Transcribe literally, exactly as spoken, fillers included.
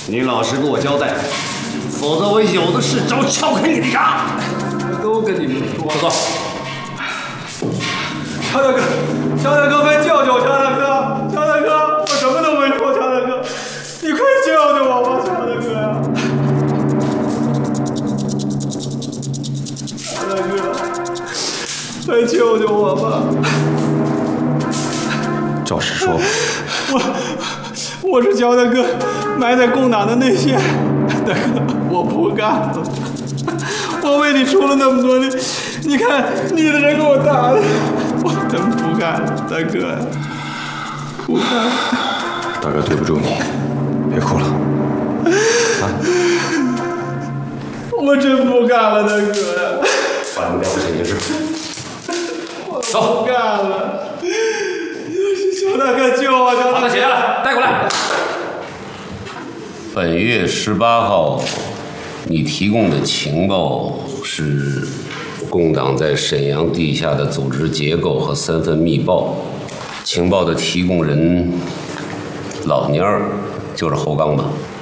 你老实给我交代，否则我有的是招撬开你的牙！ 我都跟你们说坐坐。 乔大哥，乔大哥，快救救我！乔大哥，乔大哥，我什么都没说，乔大哥，你快救救我吧，乔大哥呀！乔大哥，快救救我吧！ 照实说。 我我是乔大哥，埋在共党的内线。大哥，我不干了。我为你出了那么多力，你看你的人给我打的，我真不干了，大哥呀，不干了。 大哥对不住你，别哭了。啊！ 我真不干了，大哥呀。 办不了这件事。 走，不干了。乔大哥救我！乔大哥， 把他写下来，带过来。本月十八号，你提供的情报是共党在沈阳地下的组织结构和三份密报。情报的提供人老蔫儿就是侯刚吧？